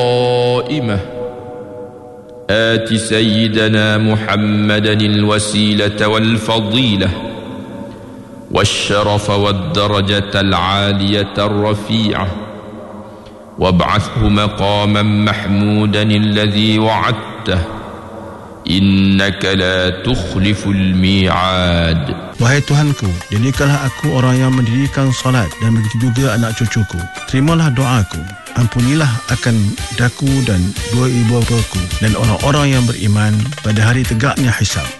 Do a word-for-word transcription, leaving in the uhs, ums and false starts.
قائمة آت سيدنا محمدا الوسيلة والفضيلة والشرف والدرجة العالية الرفيعة وابعثه مقاما محمودا الذي وعدته إنك لا تخلف الميعاد. Wahai Tuhanku, jadikanlah aku orang yang mendirikan salat dan begitu juga anak cucuku. Terimalah doaku. Ampunilah akan daku dan dua ibu bapaku dan orang-orang yang beriman pada hari tegaknya hisab.